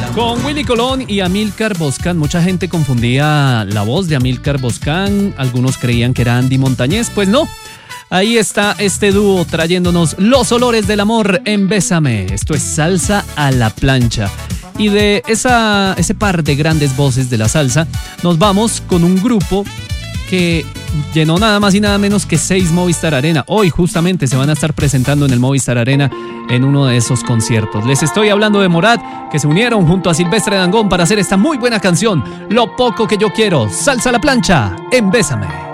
Con Willy Colón y Amílcar Boscan, mucha gente confundía la voz de Amílcar Boscan, algunos creían que era Andy Montañez, pues no. Ahí está este dúo trayéndonos los olores del amor en Bésame. Esto es salsa a la plancha. Y de ese par de grandes voces de la salsa, nos vamos con un grupo que llenó nada más y nada menos que 6 Movistar Arena. Hoy justamente se van a estar presentando en el Movistar Arena en uno de esos conciertos. Les estoy hablando de Morat, que se unieron junto a Silvestre Dangond para hacer esta muy buena canción, Lo poco que yo quiero, salsa a la plancha en Bésame.